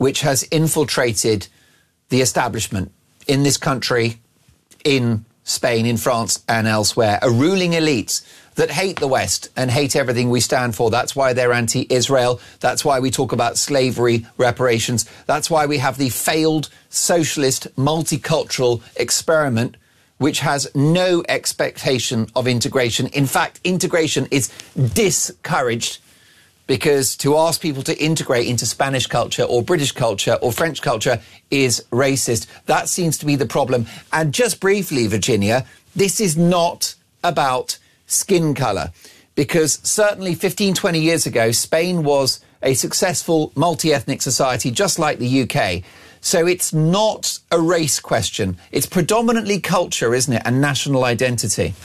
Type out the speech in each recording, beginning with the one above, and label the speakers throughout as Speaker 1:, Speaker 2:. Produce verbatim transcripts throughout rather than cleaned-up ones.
Speaker 1: which has infiltrated the establishment in this country, in Spain, in France and elsewhere. A ruling elite that hate the West and hate everything we stand for. That's why they're anti-Israel. That's why we talk about slavery reparations. That's why we have the failed socialist multicultural experiment, which has no expectation of integration. In fact, integration is discouraged, because to ask people to integrate into Spanish culture or British culture or French culture is racist. That seems to be the problem. And just briefly, Virginia, this is not about skin colour, because certainly fifteen, twenty years ago, Spain was a successful multi-ethnic society just like the U K. So it's not a race question. It's predominantly culture, isn't it, and national identity.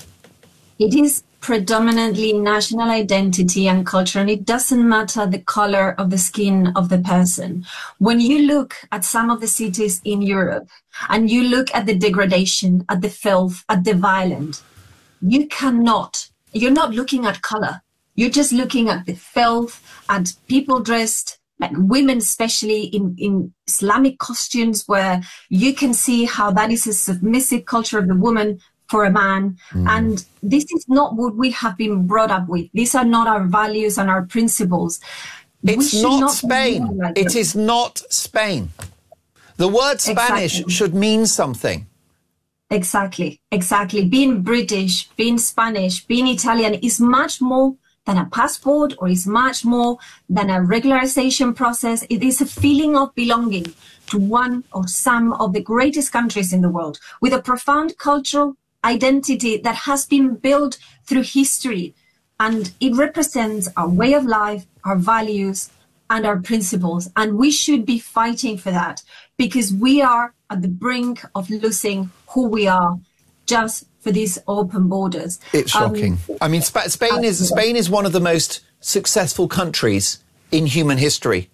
Speaker 2: It is predominantly national identity and culture, and it doesn't matter the color of the skin of the person. When you look at some of the cities in Europe and you look at the degradation, at the filth, at the violence, you cannot, you're not looking at color. You're just looking at the filth, at people dressed, like women especially in, in Islamic costumes, where you can see how that is a submissive culture of the woman for a man. Mm. And this is not what we have been brought up with. These are not our values and our principles.
Speaker 1: It's not, not Spain. Like it is not Spain. The word Spanish exactly. should mean something.
Speaker 2: Exactly, exactly. Being British, being Spanish, being Italian is much more than a passport, or is much more than a regularization process. It is a feeling of belonging to one or some of the greatest countries in the world, with a profound cultural identity that has been built through history, and it represents our way of life, our values and our principles, and we should be fighting for that, because we are at the brink of losing who we are just for these open borders.
Speaker 1: It's shocking. Um, I mean, Sp- Spain is Spain is one of the most successful countries in human history,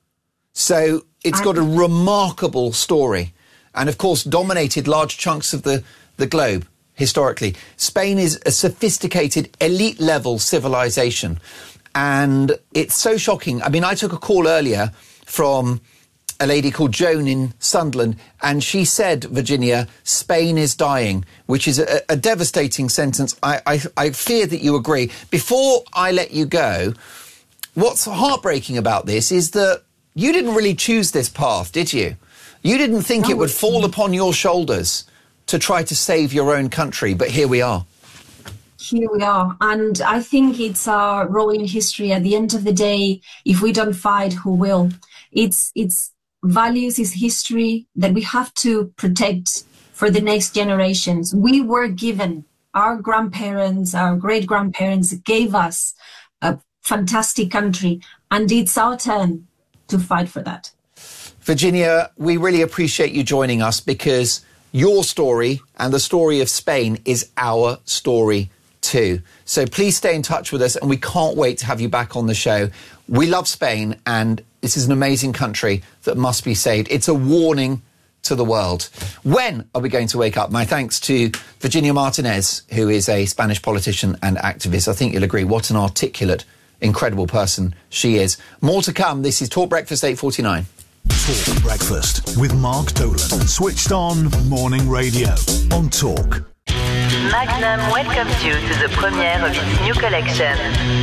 Speaker 1: so it's got a remarkable story, and of course dominated large chunks of the the globe. Historically, Spain is a sophisticated, elite-level civilization, and it's so shocking. I mean, I took a call earlier from a lady called Joan in Sunderland, and she said, Virginia, Spain is dying, which is a, a devastating sentence. I, I, I fear that you agree. Before I let you go, what's heartbreaking about this is that you didn't really choose this path, did you? You didn't think no, it would fall upon your shoulders to try to save your own country, but here we are.
Speaker 2: Here we are. And I think it's our role in history. At the end of the day, if we don't fight, who will? It's, it's values, it's history that we have to protect for the next generations. We were given, our grandparents, our great-grandparents gave us a fantastic country, and it's our turn to fight for that.
Speaker 1: Virginia, we really appreciate you joining us, because your story and the story of Spain is our story too. So please stay in touch with us, and we can't wait to have you back on the show. We love Spain, and this is an amazing country that must be saved. It's a warning to the world. When are we going to wake up? My thanks to Virginia Martinez, who is a Spanish politician and activist. I think you'll agree what an articulate, incredible person she is. More to come. This is Talk Breakfast eight forty-nine.
Speaker 3: Talk Breakfast with Mark Dolan. Switched on morning radio on Talk.
Speaker 4: Magnum welcomes you to the premiere of its new collection.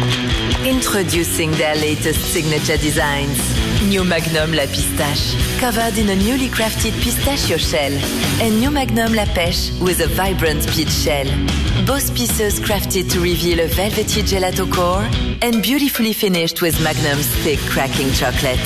Speaker 4: Introducing their latest signature designs. New Magnum La Pistache, covered in a newly crafted pistachio shell. And New Magnum La Pêche with a vibrant peach shell. Both pieces crafted to reveal a velvety gelato core and beautifully finished with Magnum's thick cracking chocolate.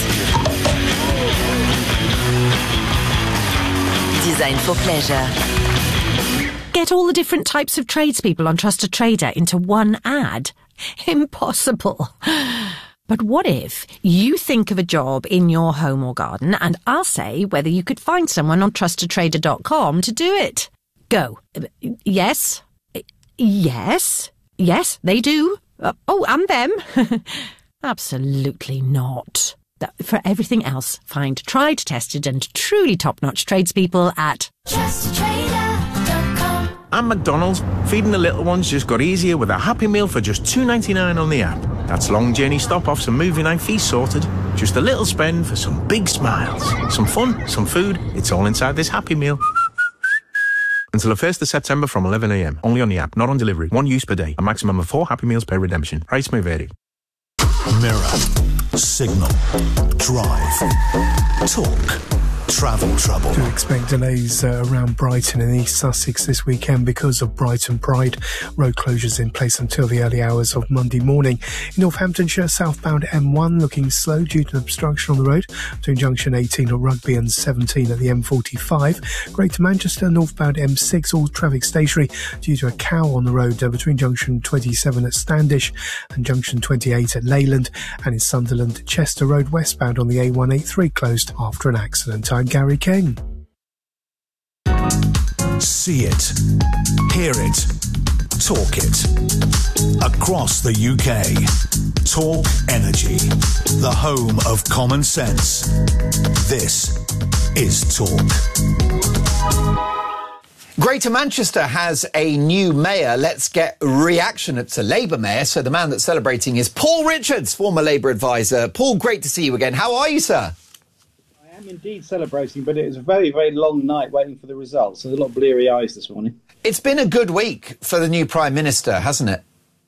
Speaker 4: Designed for pleasure.
Speaker 5: Get all the different types of tradespeople on Trusted Trader into one ad? Impossible. But what if you think of a job in your home or garden, and I'll say whether you could find someone on trusted trader dot com to do it? Go. Yes. Yes. Yes, they do. Uh, oh, and them. Absolutely not. For everything else, find tried, tested and truly top-notch tradespeople at trusted trader dot com.
Speaker 6: And McDonald's, feeding the little ones just got easier with a Happy Meal for just two ninety-nine on the app. That's long journey stop-offs and movie night feast sorted. Just a little spend for some big smiles. Some fun, some food. It's all inside this Happy Meal. Until the first of September from eleven a m. Only on the app, not on delivery. One use per day. A maximum of four Happy Meals per redemption. Price may vary.
Speaker 3: Mirror, Signal, Drive, Talk, Travel Trouble.
Speaker 7: Do expect delays uh, around Brighton and East Sussex this weekend because of Brighton Pride. Road closures in place until the early hours of Monday morning. In Northamptonshire, southbound M one looking slow due to obstruction on the road between junction eighteen at Rugby and seventeen at the M forty-five. Greater Manchester, northbound M six, all traffic stationary due to a cow on the road uh, between junction twenty-seven at Standish and junction twenty-eight at Leyland. And in Sunderland, Chester Road westbound on the A one eighty-three closed after an accident. I'm Gary King.
Speaker 3: See it, hear it, talk it. Across the U K. Talk Energy, the home of common sense. This is Talk.
Speaker 1: Greater Manchester has a new mayor. Let's get reaction. It's a Labour mayor, so the man that's celebrating is Paul Richards, former Labour advisor. Paul, great to see you again. How are you, sir?
Speaker 8: I am indeed celebrating, but it was a very, very long night waiting for the results. There's a lot of bleary eyes this morning.
Speaker 1: It's been a good week for the new Prime Minister, hasn't it?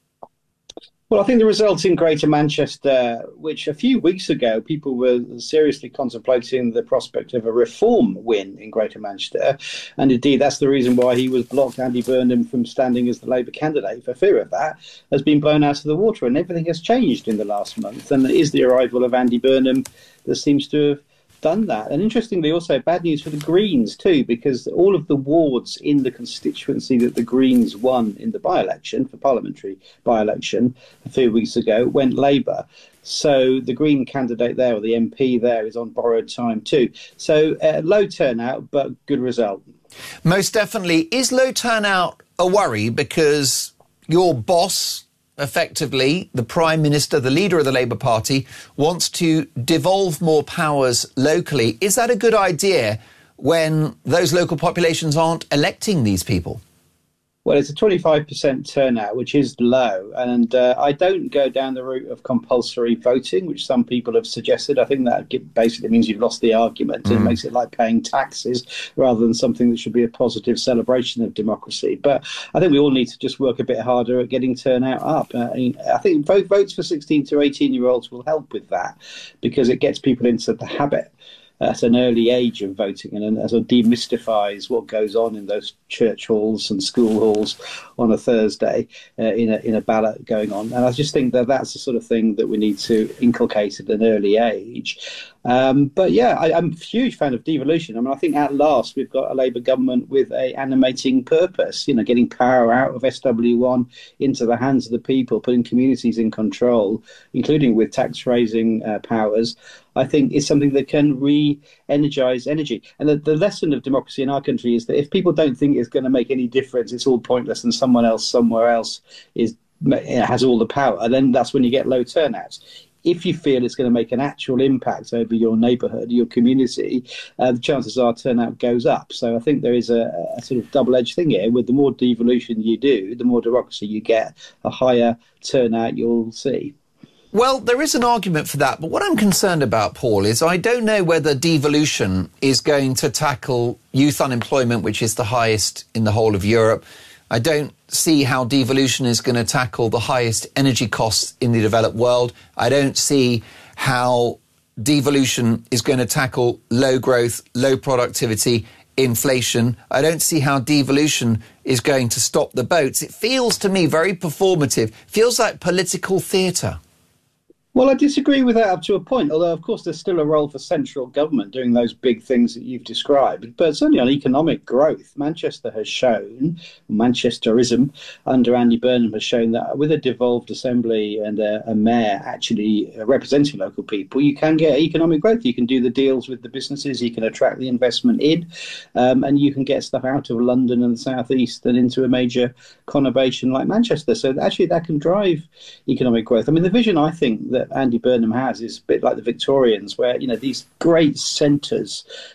Speaker 8: Well, I think the results in Greater Manchester, which a few weeks ago people were seriously contemplating the prospect of a reform win in Greater Manchester, and indeed that's the reason why he was blocked, Andy Burnham, from standing as the Labour candidate for fear of that, has been blown out of the water, and everything has changed in the last month. And it is the arrival of Andy Burnham that seems to have done that. And interestingly, also bad news for the Greens too, because all of the wards in the constituency that the Greens won in the by-election, for parliamentary by-election a few weeks ago, went Labour. So the Green candidate there, or the M P there, is on borrowed time too. So uh, low turnout, but good result.
Speaker 1: Most definitely. Is low turnout a worry? Because your boss, effectively, the Prime Minister, the leader of the Labour Party, wants to devolve more powers locally. Is that a good idea when those local populations aren't electing these people?
Speaker 8: Well, it's a twenty-five percent turnout, which is low. And uh, I don't go down the route of compulsory voting, which some people have suggested. I think that basically means you've lost the argument. Mm. And it makes it like paying taxes rather than something that should be a positive celebration of democracy. But I think we all need to just work a bit harder at getting turnout up. Uh, I think vote, votes for sixteen to eighteen-year-olds will help with that because it gets people into the habit at an early age of voting, and, and sort of demystifies what goes on in those church halls and school halls on a Thursday uh, in a in a ballot going on. And I just think that that's the sort of thing that we need to inculcate at an early age. Um, but yeah, I, I'm a huge fan of devolution. I mean, I think at last we've got a Labour government with a animating purpose, you know, getting power out of S W one into the hands of the people, putting communities in control, including with tax raising uh, powers. I think is something that can re-energise energy. And the, the lesson of democracy in our country is that if people don't think it's going to make any difference, it's all pointless, and someone else somewhere else is has all the power, and then that's when you get low turnouts. If you feel it's going to make an actual impact over your neighbourhood, your community, uh, the chances are turnout goes up. So I think there is a, a sort of double-edged thing here. With the more devolution you do, the more democracy you get, a higher turnout you'll see.
Speaker 1: Well, there is an argument for that, but what I'm concerned about, Paul, is I don't know whether devolution is going to tackle youth unemployment, which is the highest in the whole of Europe. I don't see how devolution is going to tackle the highest energy costs in the developed world. I don't see how devolution is going to tackle low growth, low productivity, inflation. I don't see how devolution is going to stop the boats. It feels to me very performative, feels like political theatre.
Speaker 8: Well, I disagree with that up to a point, although, of course, there's still a role for central government doing those big things that you've described. But certainly on economic growth, Manchester has shown, Manchesterism under Andy Burnham has shown that with a devolved assembly and a, a mayor actually representing local people, you can get economic growth. You can do the deals with the businesses, you can attract the investment in, um, and you can get stuff out of London and the South East and into a major conurbation like Manchester. So actually that can drive economic growth. I mean, the vision, I think, that Andy Burnham has is a bit like the Victorians, where, you know, these great centres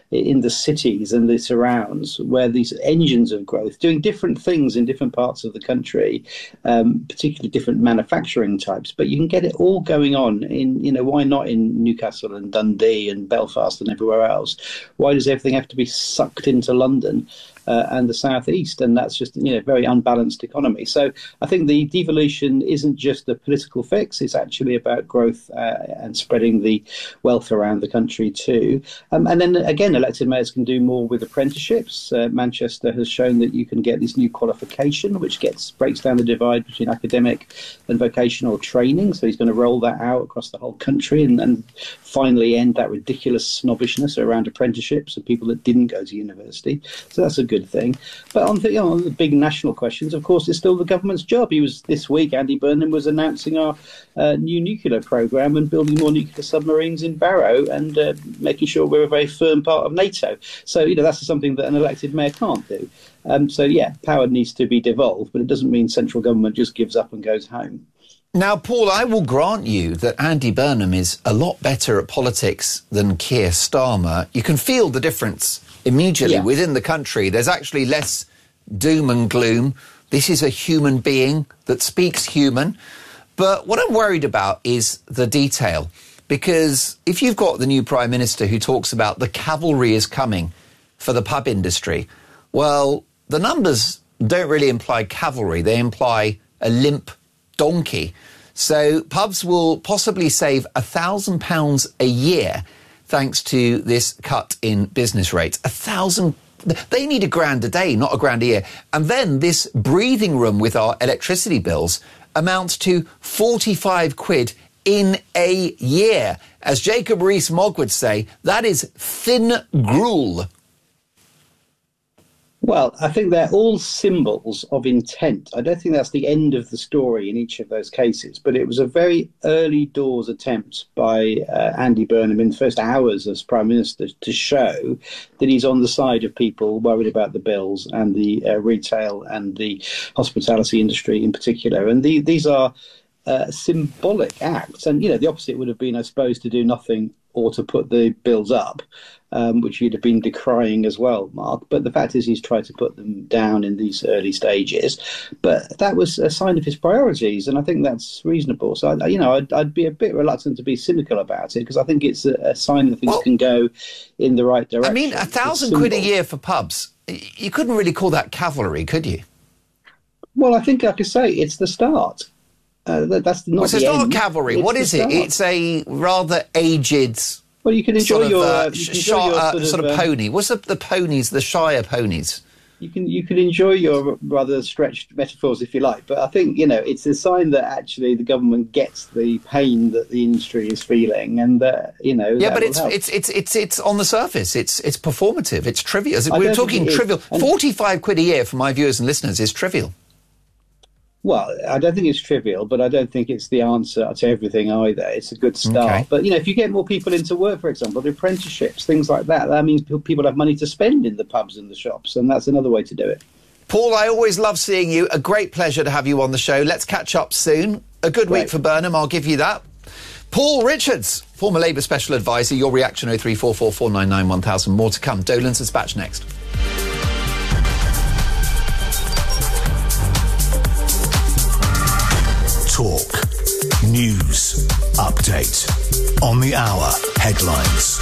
Speaker 8: in the cities and the surrounds, where these engines of growth, doing different things in different parts of the country, um, particularly different manufacturing types. But you can get it all going on in, you know, why not in Newcastle and Dundee and Belfast and everywhere else? Why does everything have to be sucked into London uh, and the southeast? And that's just, you know, very unbalanced economy. So I think the devolution isn't just a political fix. It's actually about growth uh, and spreading the wealth around the country too. Um, and then again, elected mayors can do more with apprenticeships. Uh, Manchester has shown that you can get this new qualification, which gets breaks down the divide between academic and vocational training. So he's going to roll that out across the whole country and, and finally end that ridiculous snobbishness around apprenticeships and people that didn't go to university. So that's a good thing. But on the, you know, on the big national questions, of course, it's still the government's job. He was this week, Andy Burnham was announcing our uh, new nuclear programme and building more nuclear submarines in Barrow and uh, making sure we're a very firm part of NATO. So, you know, that's something that an elected mayor can't do. Um, so, yeah, power needs to be devolved, but it doesn't mean central government just gives up and goes home.
Speaker 1: Now, Paul, I will grant you that Andy Burnham is a lot better at politics than Keir Starmer. You can feel the difference immediately yeah. within the country. There's actually less doom and gloom. This is a human being that speaks human. But what I'm worried about is the detail, because if you've got the new Prime Minister who talks about the cavalry is coming for the pub industry, well, the numbers don't really imply cavalry. They imply a limp donkey. So pubs will possibly save a thousand pounds a year thanks to this cut in business rates. A thousand. They need a grand a day, not a grand a year. And then this breathing room with our electricity bills amounts to forty-five quid in a year. As Jacob Rees-Mogg would say, that is thin gruel.
Speaker 8: Well, I think they're all symbols of intent. I don't think that's the end of the story in each of those cases, but it was a very early doors attempt by uh, Andy Burnham in the first hours as Prime Minister to show that he's on the side of people worried about the bills and the uh, retail and the hospitality industry in particular. And the, these are uh, symbolic acts. And, you know, the opposite would have been, I suppose, to do nothing or to put the bills up. Um, which you'd have been decrying as well, Mark. But the fact is he's tried to put them down in these early stages. But that was a sign of his priorities, and I think that's reasonable. So, I, you know, I'd, I'd be a bit reluctant to be cynical about it, because I think it's a, a sign that things well, can go in the right direction.
Speaker 1: I mean, a thousand quid a year for pubs, you couldn't really call that cavalry, could you?
Speaker 8: Well, I think, like I say, it's the start. Uh, that, that's not
Speaker 1: well, so
Speaker 8: the
Speaker 1: it's
Speaker 8: end.
Speaker 1: not cavalry.
Speaker 8: It's
Speaker 1: what is it? It's a rather aged...
Speaker 8: Well, you can enjoy
Speaker 1: sort of,
Speaker 8: your,
Speaker 1: uh,
Speaker 8: uh, you can
Speaker 1: sh-
Speaker 8: enjoy your
Speaker 1: uh,
Speaker 8: sort,
Speaker 1: sort
Speaker 8: of,
Speaker 1: of
Speaker 8: uh,
Speaker 1: pony. What's the, the ponies, the Shire ponies?
Speaker 8: You can you can enjoy your rather stretched metaphors if you like, but I think, you know, it's a sign that actually the government gets the pain that the industry is feeling, and that, you know,
Speaker 1: yeah,
Speaker 8: that
Speaker 1: but
Speaker 8: will
Speaker 1: it's
Speaker 8: help.
Speaker 1: it's it's it's it's on the surface. It's it's performative. It's trivial.
Speaker 8: I
Speaker 1: We're
Speaker 8: don't
Speaker 1: talking
Speaker 8: think it is.
Speaker 1: trivial.
Speaker 8: And-
Speaker 1: Forty-five quid a year for my viewers and listeners is trivial.
Speaker 8: Well, I don't think it's trivial, but I don't think it's the answer to everything either. It's a good start.
Speaker 1: Okay.
Speaker 8: But, you know, if you get more people into work, for example, the apprenticeships, things like that, that means people have money to spend in the pubs and the shops, and that's another way to do it.
Speaker 1: Paul, I always love seeing you. A great pleasure to have you on the show. Let's catch up soon. A good
Speaker 8: Great.
Speaker 1: week for Burnham, I'll give you that. Paul Richards, former Labour Special Advisor. Your reaction, oh three four four, four nine nine, one thousand. More to come. Dolan's Dispatch next.
Speaker 3: Talk. News. Update. On the hour. Headlines.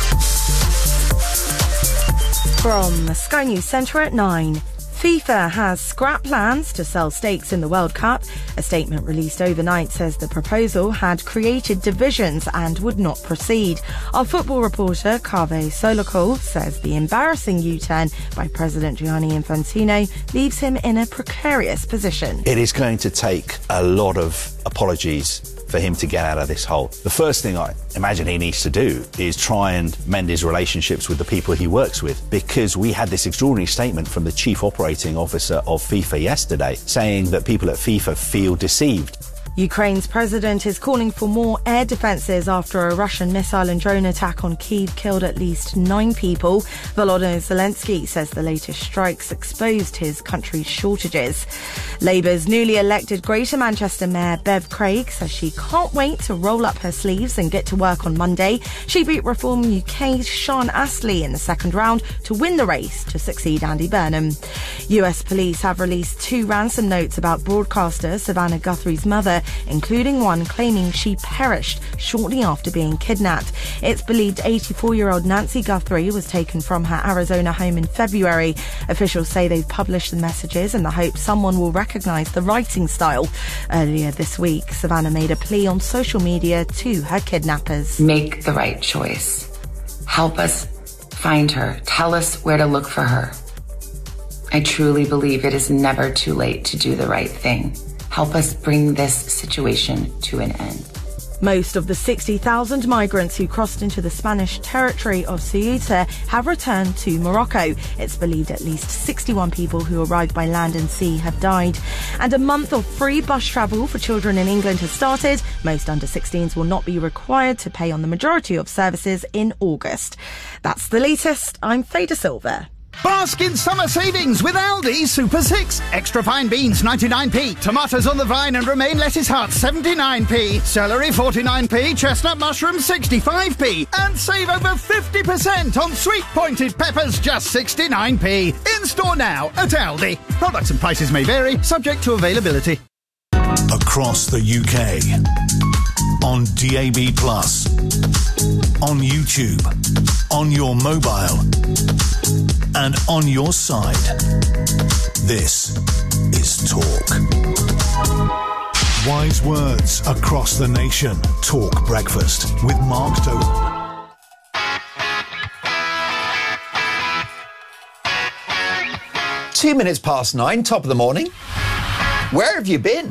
Speaker 5: From Sky News Centre at nine. FIFA has scrapped plans to sell stakes in the World Cup. A statement released overnight says the proposal had created divisions and would not proceed. Our football reporter, Kaveh Solokol, says the embarrassing U-turn by President Gianni Infantino leaves him in a precarious position.
Speaker 9: It is going to take a lot of apologies for him to get out of this hole. The first thing I imagine he needs to do is try and mend his relationships with the people he works with, because we had this extraordinary statement from the chief operating officer of FIFA yesterday saying that people at FIFA feel deceived.
Speaker 10: Ukraine's president is calling for more air defences after a Russian missile and drone attack on Kyiv killed at least nine people. Volodymyr Zelensky says the latest strikes exposed his country's shortages. Labour's newly elected Greater Manchester Mayor Bev Craig says she can't wait to roll up her sleeves and get to work on Monday. She beat Reform U K's Sean Astley in the second round to win the race to succeed Andy Burnham. U S police have released two ransom notes about broadcaster Savannah Guthrie's mother, including one claiming she perished shortly after being kidnapped. It's believed eighty-four-year-old Nancy Guthrie was taken from her Arizona home in February. Officials say they've published the messages in the hope someone will recognise the writing style. Earlier this week, Savannah made a plea on social media to her kidnappers.
Speaker 11: Make the right choice. Help us find her. Tell us where to look for her. I truly believe it is never too late to do the right thing. Help us bring this situation to an end.
Speaker 10: Most of the sixty thousand migrants who crossed into the Spanish territory of Ceuta have returned to Morocco. It's believed at least sixty-one people who arrived by land and sea have died. And a month of free bus travel for children in England has started. Most under sixteens will not be required to pay on the majority of services in August. That's the latest. I'm Faye De Silva.
Speaker 12: Bask in summer savings with Aldi Super six. Extra fine beans ninety-nine p, tomatoes on the vine and romaine lettuce heart seventy-nine p, celery forty-nine p, chestnut mushroom sixty-five p, and save over fifty percent on sweet pointed peppers just sixty-nine p. In store now at Aldi. Products and prices may vary, subject to availability.
Speaker 3: Across the U K, on D A B plus, on YouTube, on your mobile, and on your side. This is Talk. Wise words across the nation. Talk Breakfast with Mark Dolan.
Speaker 1: Two minutes past nine, top of the morning. Where have you been?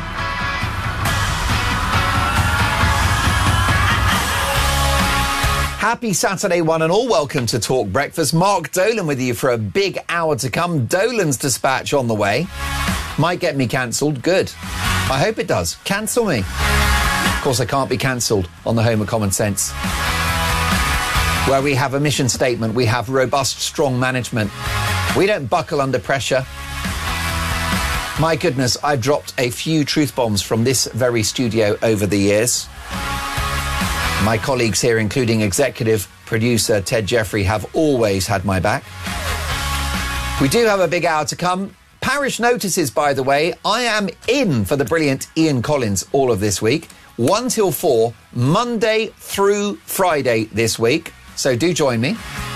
Speaker 1: Happy Saturday, one and all. Welcome to Talk Breakfast. Mark Dolan with you for a big hour to come. Dolan's Dispatch on the way. Might get me cancelled. Good. I hope it does. Cancel me. Of course, I can't be cancelled on the home of common sense, where we have a mission statement. We have robust, strong management. We don't buckle under pressure. My goodness, I've dropped a few truth bombs from this very studio over the years. My colleagues here, including executive producer Ted Jeffrey, have always had my back. We do have a big hour to come. Parish notices, by the way. I am in for the brilliant Ian Collins all of this week. one till four, Monday through Friday this week. So do join me.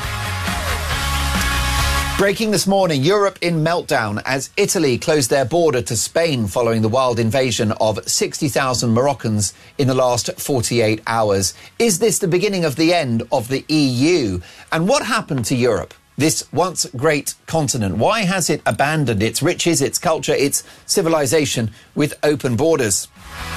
Speaker 1: Breaking this morning, Europe in meltdown as Italy closed their border to Spain following the wild invasion of sixty thousand Moroccans in the last forty-eight hours. Is this the beginning of the end of the E U? And what happened to Europe, this once great continent? Why has it abandoned its riches, its culture, its civilization with open borders?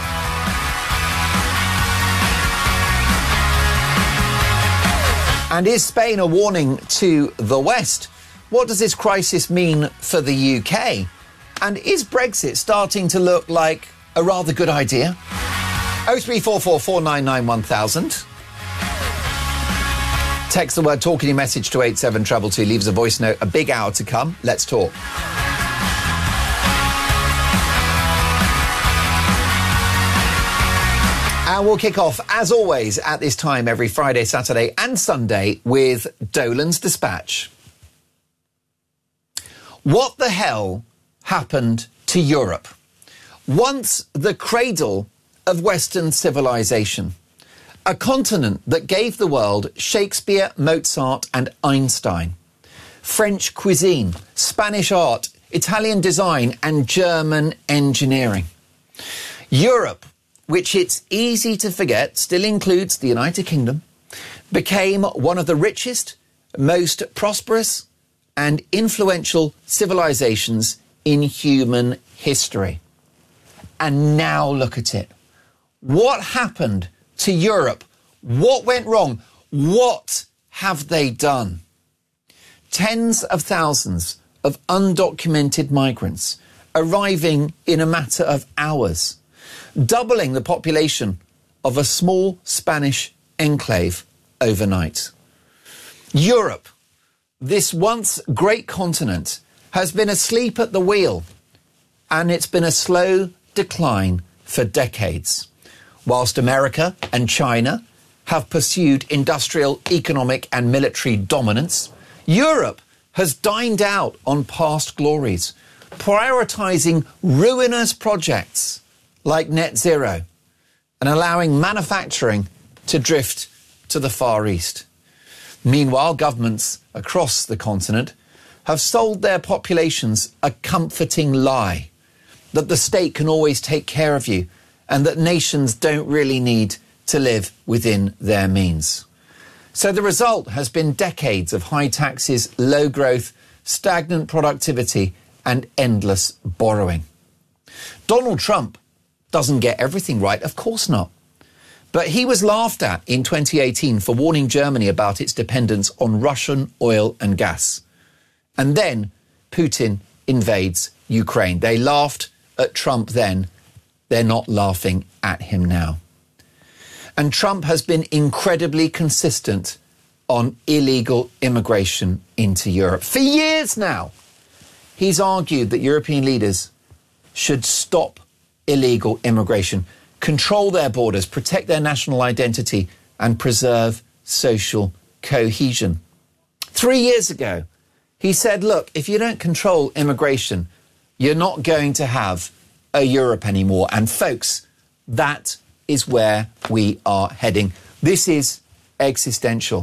Speaker 1: And is Spain a warning to the West? What does this crisis mean for the U K? And is Brexit starting to look like a rather good idea? oh three four four, four nine nine, one thousand. Text the word talk in your message to eight seven two two. Leaves a voice note. A big hour to come. Let's talk. And we'll kick off, as always, at this time every Friday, Saturday and Sunday with Dolan's Dispatch. What the hell happened to Europe? Once the cradle of Western civilization, a continent that gave the world Shakespeare, Mozart and Einstein, French cuisine, Spanish art, Italian design and German engineering. Europe, which it's easy to forget still includes the United Kingdom, became one of the richest, most prosperous and influential civilizations in human history. And now look at it. What happened to Europe? What went wrong? What have they done? Tens of thousands of undocumented migrants arriving in a matter of hours. doubling the population of a small Spanish enclave overnight. Europe, this once great continent, has been asleep at the wheel, and it's been a slow decline for decades. Whilst America and China have pursued industrial, economic and military dominance, Europe has dined out on past glories, prioritising ruinous projects like net zero and allowing manufacturing to drift to the Far East. Meanwhile, governments across the continent have sold their populations a comforting lie that the state can always take care of you and that nations don't really need to live within their means. So the result has been decades of high taxes, low growth, stagnant productivity and endless borrowing. Donald Trump doesn't get everything right, of course not. But he was laughed at in twenty eighteen for warning Germany about its dependence on Russian oil and gas. And then Putin invades Ukraine. They laughed at Trump then. They're not laughing at him now. And Trump has been incredibly consistent on illegal immigration into Europe. For years now, he's argued that European leaders should stop illegal immigration, control their borders, protect their national identity, and preserve social cohesion. Three years ago, he said, look, if you don't control immigration, you're not going to have a Europe anymore. And folks, that is where we are heading. This is existential.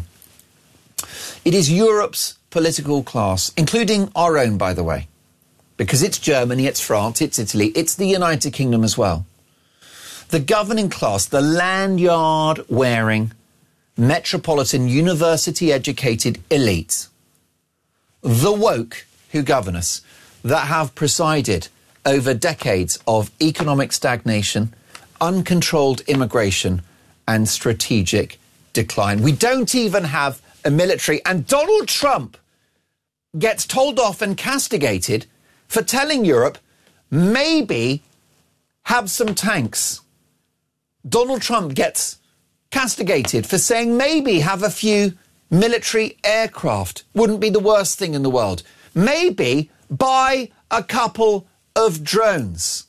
Speaker 1: It is Europe's political class, including our own, by the way, because it's Germany, it's France, it's Italy, it's the United Kingdom as well. The governing class, the lanyard-wearing, metropolitan, university-educated elite, the woke who govern us, that have presided over decades of economic stagnation, uncontrolled immigration and strategic decline. We don't even have a military, and Donald Trump gets told off and castigated for telling Europe, maybe have some tanks. Donald Trump gets castigated for saying maybe have a few military aircraft. Wouldn't be the worst thing in the world. Maybe buy a couple of drones.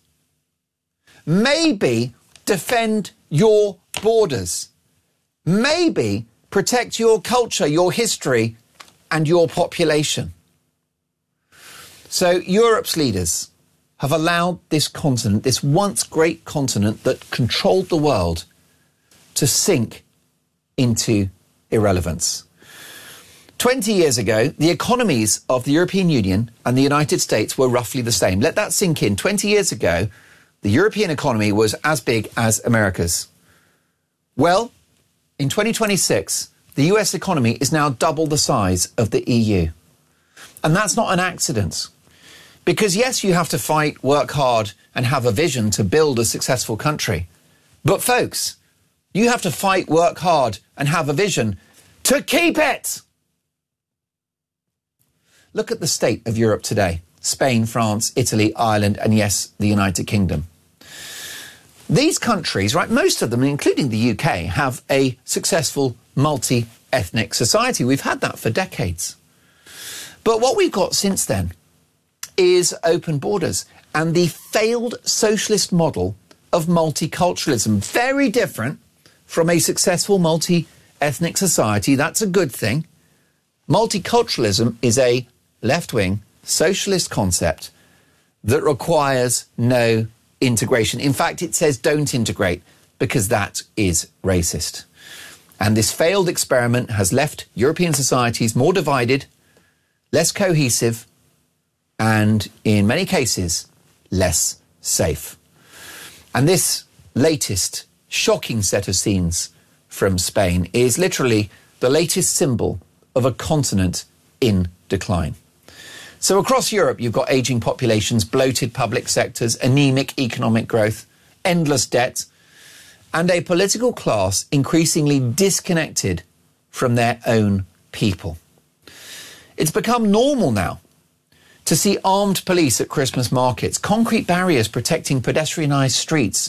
Speaker 1: Maybe defend your borders. Maybe protect your culture, your history, and your population. So Europe's leaders have allowed this continent, this once great continent that controlled the world, to sink into irrelevance. Twenty years ago, the economies of the European Union and the United States were roughly the same. Let that sink in. Twenty years ago, the European economy was as big as America's. Well, in twenty twenty-six, the U S economy is now double the size of the E U. And that's not an accident. Because yes, you have to fight, work hard, and have a vision to build a successful country. But folks, you have to fight, work hard, and have a vision to keep it. Look at the state of Europe today. Spain, France, Italy, Ireland, and yes, the United Kingdom. These countries, right, most of them, including the U K, have a successful multi-ethnic society. We've had that for decades. But what we've got since then is open borders and the failed socialist model of multiculturalism. Very different from a successful multi-ethnic society. That's a good thing. Multiculturalism is a left-wing socialist concept that requires no integration. In fact, it says don't integrate because that is racist. And this failed experiment has left European societies more divided, less cohesive, and in many cases, less safe. And this latest shocking set of scenes from Spain is literally the latest symbol of a continent in decline. So across Europe, you've got ageing populations, bloated public sectors, anemic economic growth, endless debt, and a political class increasingly disconnected from their own people. It's become normal now to see armed police at Christmas markets, concrete barriers protecting pedestrianised streets,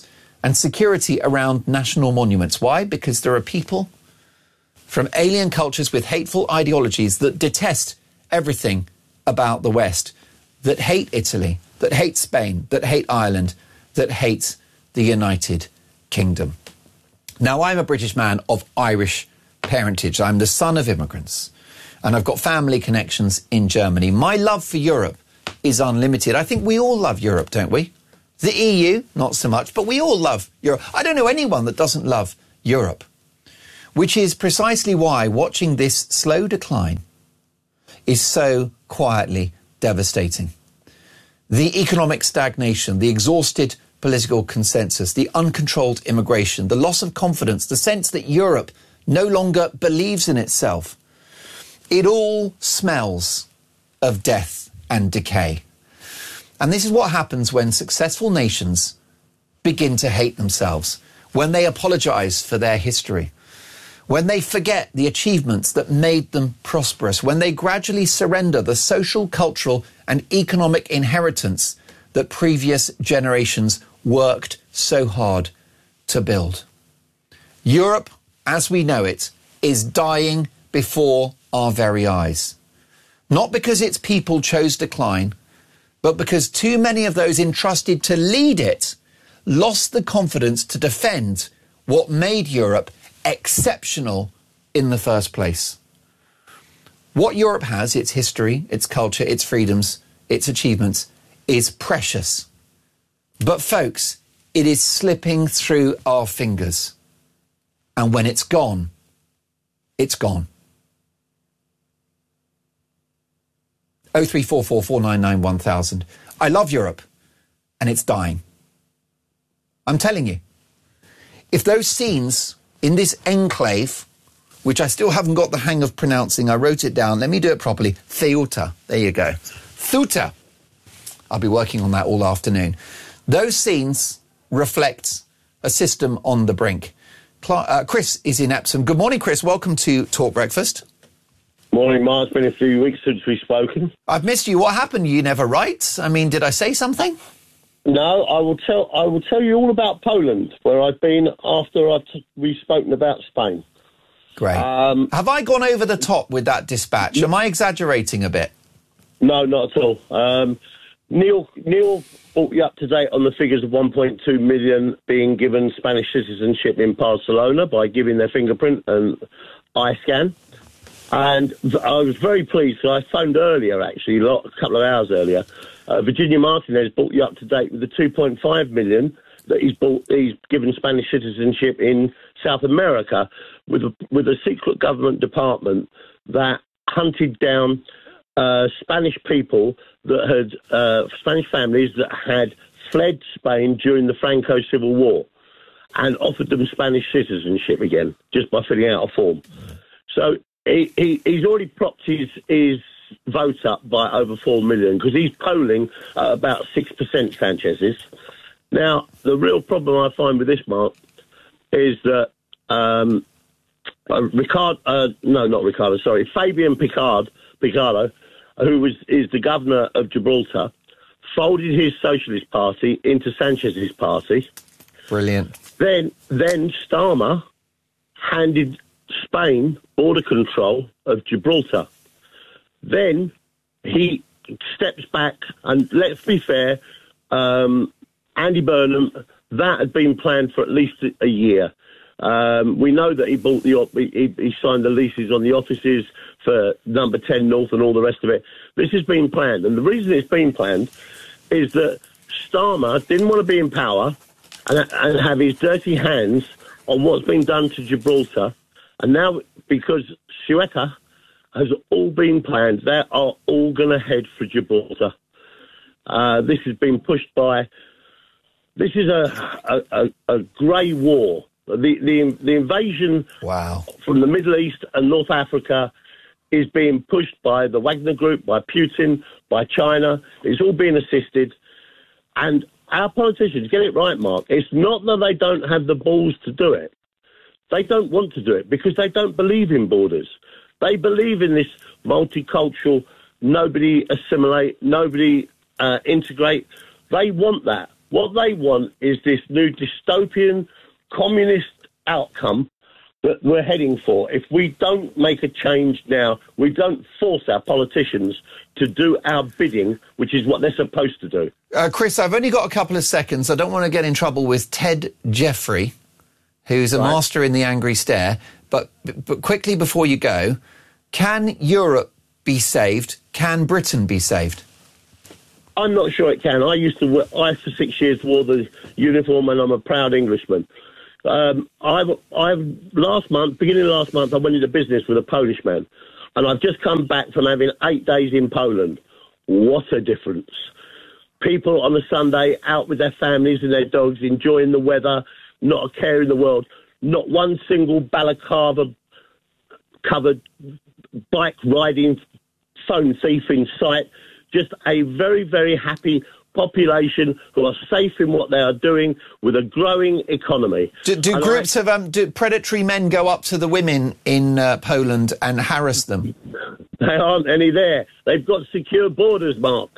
Speaker 1: and security around national monuments. Why? Because there are people from alien cultures with hateful ideologies that detest everything about the West, that hate Italy, that hate Spain, that hate Ireland, that hate the United Kingdom. Now, I'm a British man of Irish parentage. I'm the son of immigrants, and I've got family connections in Germany. My love for Europe is unlimited. I think we all love Europe, don't we? The E U, not so much, but we all love Europe. I don't know anyone that doesn't love Europe, which is precisely why watching this slow decline is so quietly devastating. The economic stagnation, the exhausted political consensus, the uncontrolled immigration, the loss of confidence, the sense that Europe no longer believes in itself. It all smells of death and decay. And this is what happens when successful nations begin to hate themselves, when they apologize for their history, when they forget the achievements that made them prosperous, when they gradually surrender the social, cultural, and economic inheritance that previous generations worked so hard to build. Europe, as we know it, is dying before our very eyes. Not because its people chose decline, but because too many of those entrusted to lead it lost the confidence to defend what made Europe exceptional in the first place. What Europe has, its history, its culture, its freedoms, its achievements, is precious. But folks, it is slipping through our fingers. And when it's gone, it's gone. oh three four four, four nine nine, one thousand. I love Europe, and it's dying. I'm telling you. If those scenes in this enclave, which I still haven't got the hang of pronouncing, I wrote it down, let me do it properly, Ceuta, there you go. Ceuta. I'll be working on that all afternoon. Those scenes reflect a system on the brink. Cla- uh, Chris is in Epsom. Good morning, Chris. Welcome to Talk Breakfast.
Speaker 13: Morning, Mark. It's been a few weeks since we've spoken.
Speaker 1: I've missed you. What happened? You never write? I mean, did I say something?
Speaker 13: No, I will tell. I will tell you all about Poland, where I've been after I've t- we've spoken about Spain.
Speaker 1: Great. Um, Have I gone over the top with that dispatch? Am I exaggerating a bit?
Speaker 13: No, not at all. Um, Neil Neil brought you up to date on the figures of one point two million being given Spanish citizenship in Barcelona by giving their fingerprint and eye scan. And I was very pleased. So I phoned earlier, actually, a couple of hours earlier. Uh, Virginia Martinez brought you up to date with the two point five million that he's bought. He's given Spanish citizenship in South America with a, with a secret government department that hunted down uh, Spanish people that had uh, Spanish families that had fled Spain during the Franco Civil War and offered them Spanish citizenship again just by filling out a form. So. He, he, he's already propped his, his vote up by over four million because he's polling at about six percent, Sanchez is. Now, the real problem I find with this, Mark, is that um, uh, Ricard, uh, no, not Ricardo, sorry, Fabian Picard, Picardo, who was is the governor of Gibraltar, folded his Socialist Party into Sanchez's party.
Speaker 1: Brilliant.
Speaker 13: Then, then Starmer handed Spain border control of Gibraltar. Then he steps back, and let's be fair, um, Andy Burnham, that had been planned for at least a year. Um, we know that he bought the he, he signed the leases on the offices for Number ten North and all the rest of it. This has been planned, and the reason it's been planned is that Starmer didn't want to be in power and, and have his dirty hands on what's been done to Gibraltar. And now, because Ceuta has all been planned, they are all going to head for Gibraltar. Uh, this has been pushed by... This is a a, a, a grey war. The, the the invasion
Speaker 1: wow.
Speaker 13: from the Middle East and North Africa is being pushed by the Wagner Group, by Putin, by China. It's all being assisted. And our politicians, get it right, Mark, it's not that they don't have the balls to do it. They don't want to do it because they don't believe in borders. They believe in this multicultural, nobody assimilate, nobody uh, integrate. They want that. What they want is this new dystopian communist outcome that we're heading for. If we don't make a change now, we don't force our politicians to do our bidding, which is what they're supposed to do.
Speaker 1: Uh, Chris, I've only got a couple of seconds. I don't want to get in trouble with Ted Jeffrey, who's a right. master in the angry stare. But, but quickly before you go, can Europe be saved? Can Britain be saved?
Speaker 13: I'm not sure it can. I used to work, I for six years wore the uniform, and I'm a proud Englishman. Um, I've, I've last month, beginning of last month, I went into business with a Polish man, and I've just come back from having eight days in Poland. What a difference. People on a Sunday out with their families and their dogs, enjoying the weather, not a care in the world. Not one single balaclava covered bike riding phone thief in sight. Just a very, very happy population who are safe in what they are doing with a growing economy.
Speaker 1: Do, do groups I, of um, do predatory men go up to the women in uh, Poland and harass them?
Speaker 13: There aren't any there. They've got secure borders, Mark.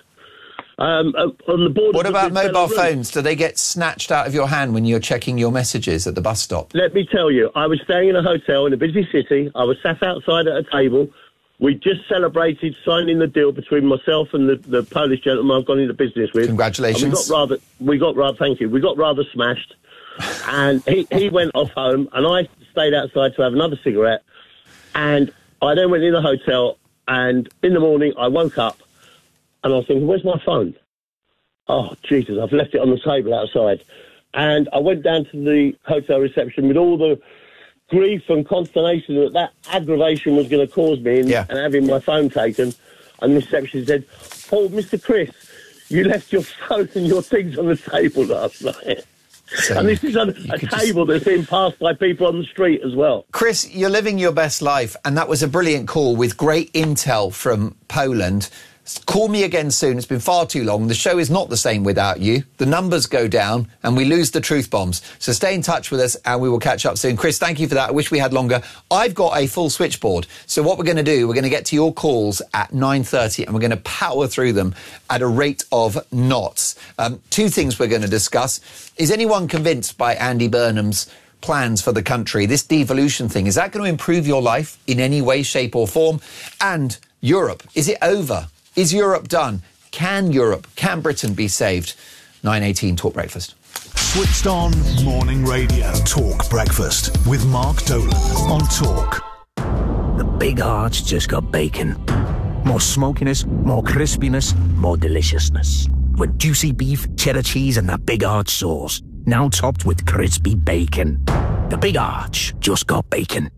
Speaker 13: Um, on the border.
Speaker 1: What about mobile phones? Do they get snatched out of your hand when you're checking your messages at the bus stop?
Speaker 13: Let me tell you, I was staying in a hotel in a busy city. I was sat outside at a table. We just celebrated signing the deal between myself and the, the Polish gentleman I've gone into business with.
Speaker 1: Congratulations.
Speaker 13: And we got rather, we got rather, thank you. We got rather smashed. And he, he went off home, and I stayed outside to have another cigarette. And I then went in the hotel, and in the morning I woke up, and I was thinking, where's my phone? Oh, Jesus, I've left it on the table outside. And I went down to the hotel reception with all the grief and consternation that that aggravation was going to cause me in,
Speaker 1: yeah.
Speaker 13: and having my phone taken. And the reception said, oh, Mister Chris, you left your phone and your things on the table last night. So and this is a, a table just... that's being passed by people on the street as well.
Speaker 1: Chris, you're living your best life, and that was a brilliant call with great intel from Poland. Call me again soon. It's been far too long. The show is not the same without you. The numbers go down and we lose the truth bombs. So stay in touch with us and we will catch up soon. Chris, thank you for that. I wish we had longer. I've got a full switchboard. So what we're going to do, we're going to get to your calls at nine thirty and we're going to power through them at a rate of knots. Um, two things we're going to discuss. Is anyone convinced by Andy Burnham's plans for the country? This devolution thing, is that going to improve your life in any way, shape or form? And Europe, is it over? Is Europe done? Can Europe, can Britain be saved? nine eighteen Talk Breakfast.
Speaker 3: Switched on morning radio. Talk Breakfast with Mark Dolan on Talk.
Speaker 14: The Big Arch just got bacon. More smokiness, more crispiness, more deliciousness. With juicy beef, cheddar cheese and that Big Arch sauce. Now topped with crispy bacon. The Big Arch just got bacon.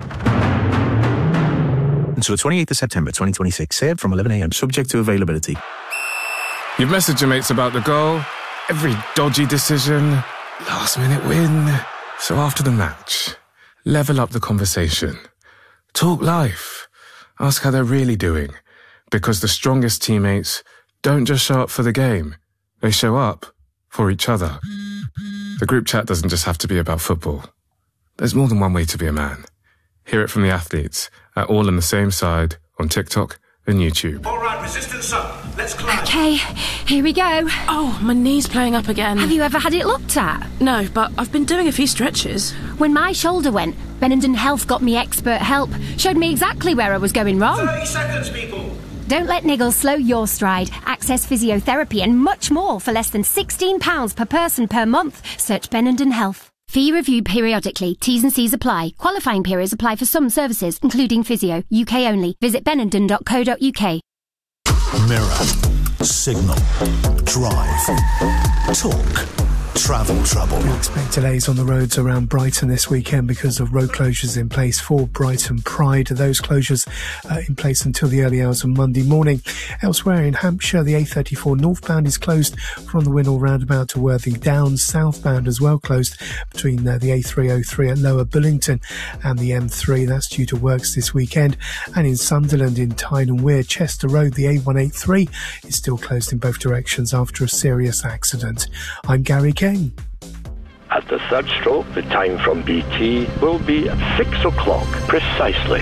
Speaker 6: Until the twenty-eighth of September twenty twenty-six, served from eleven a m, subject to availability.
Speaker 15: You've messaged your mates about the goal, every dodgy decision, last minute win. So after the match, level up the conversation. Talk life. Ask how they're really doing. Because the strongest teammates don't just show up for the game, they show up for each other. The group chat doesn't just have to be about football. There's more than one way to be a man. Hear it from the athletes at All on the Same Side on TikTok and YouTube.
Speaker 16: All right, resistance up. Let's climb.
Speaker 17: Okay, here we go.
Speaker 18: Oh, my knee's playing up again.
Speaker 17: Have you ever had it looked at?
Speaker 18: No, but I've been doing a few stretches.
Speaker 17: When my shoulder went, Benenden Health got me expert help. Showed me exactly where I was going wrong.
Speaker 16: thirty seconds, people.
Speaker 17: Don't let niggles slow your stride. Access physiotherapy and much more for less than sixteen pounds per person per month. Search Benenden Health. Fee reviewed periodically. T's and C's apply. Qualifying periods apply for some services, including physio. U K only. Visit benenden dot co dot U K.
Speaker 3: Mirror. Signal. Drive. Talk. Travel trouble.
Speaker 7: We expect delays on the roads around Brighton this weekend because of road closures in place for Brighton Pride. Those closures uh, in place until the early hours of Monday morning. Elsewhere in Hampshire, the A thirty-four northbound is closed from the Winnall roundabout to Worthing Downs. Southbound as well closed between uh, the A three oh three at Lower Bullington and the M three. That's due to works this weekend. And in Sunderland, in Tyne and Wear, Chester Road, the A one eighty-three is still closed in both directions after a serious accident. I'm Gary Kane.
Speaker 19: At the third stroke, the time from B T will be at six o'clock precisely.